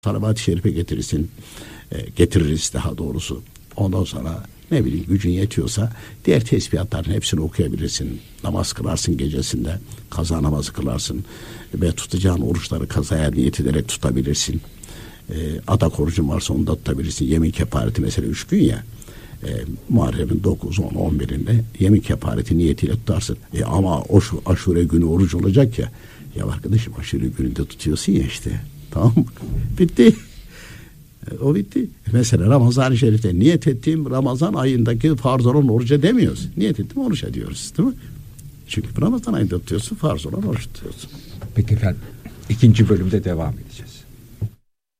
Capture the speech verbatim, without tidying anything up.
Salavat-ı Şerif'e getirirsin. E, getiririz daha doğrusu. Ondan sonra ne bileyim gücün yetiyorsa diğer tesbihatların hepsini okuyabilirsin. Namaz kılarsın gecesinde. Kaza namazı kılarsın. Ve tutacağın oruçları kazaya niyet ederek tutabilirsin. E, adak orucun varsa onu da tutabilirsin. Yemin kefareti mesela üç gün ya. E, Muharrem'in dokuz, on, on birinde yemin kefareti niyetiyle tutarsın. E, ama o şu aşure günü oruç olacak ya. Ya arkadaşım aşure gününde tutuyorsun ya işte. Tamam mı? Bitti. O bitti. Mesela Ramazan-ı Şerif'te niyet ettiğim Ramazan ayındaki farz olan oruca demiyoruz. Niyet ettim oruca diyoruz. Değil mi? Çünkü Ramazan ayında tutuyorsun, farz olan oruç tutuyorsun. Peki efendim, ikinci bölümde devam edeceğiz.